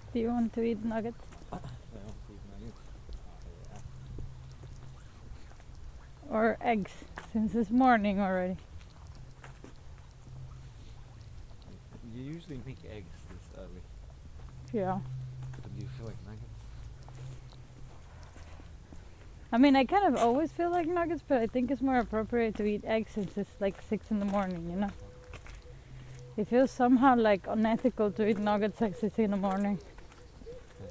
Do you want to eat nuggets? I want to eat nuggets. Yeah. Or eggs? Since it's morning already. You usually make eggs this early. Yeah. But do you feel like nuggets? I mean, I kind of always feel like nuggets, but I think it's more appropriate to eat eggs since it's like 6 in the morning, you know? It feels somehow like unethical to eat nuggets at 6 in the morning.